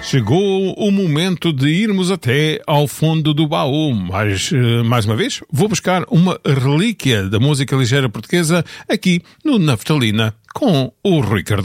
Chegou o momento de irmos até ao fundo do baú, mas, mais uma vez, vou buscar uma relíquia da música ligeira portuguesa aqui no Naftalina com o Rui Cardoso.